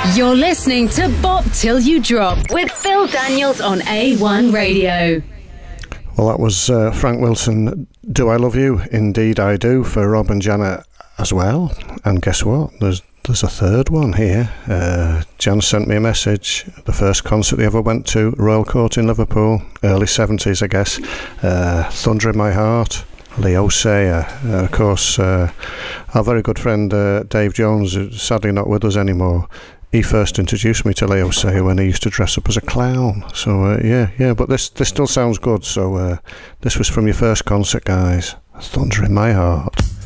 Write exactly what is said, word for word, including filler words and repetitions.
You're listening to Bop Till You Drop with Phil Daniels on A one Radio. Well, that was uh, Frank Wilson, Do I Love You? Indeed I Do, for Rob and Janet as well. And guess what? There's there's a third one here. Uh, Jan sent me a message. The first concert he ever went to, Royal Court in Liverpool, early seventies, I guess. Uh, Thunder in My Heart, Leo Sayer. Uh, of course, uh, our very good friend uh, Dave Jones, who's sadly not with us anymore. He first introduced me to Leo Sayer when he used to dress up as a clown. So, uh, yeah, yeah, but this this still sounds good. So, uh, this was from your first concert, guys. Thunder in My Heart.